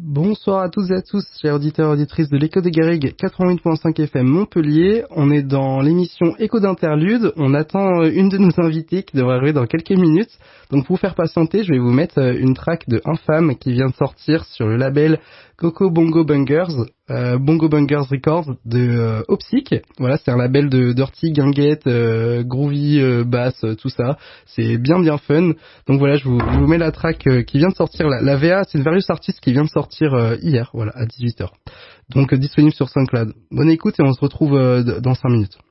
Bonsoir à tous et à tous, chers auditeurs et auditrices de l'Écho des Garrigues 88.5 FM Montpellier. On est dans l'émission Écho d'Interlude. On attend une de nos invités qui devrait arriver dans quelques minutes. Donc pour vous faire patienter, je vais vous mettre une track de Infâme qui vient de sortir sur le label Coco Bongo Bungers, Bongo Bungers Records de Opsic. Voilà, c'est un label de dirty, guinguette, groovy, bass, tout ça. C'est bien fun. Donc voilà, je vous mets la track qui vient de sortir. La VA, c'est une Various Artist qui vient de sortir hier, voilà, à 18h. Donc disponible sur SoundCloud. Bonne écoute et on se retrouve dans 5 minutes.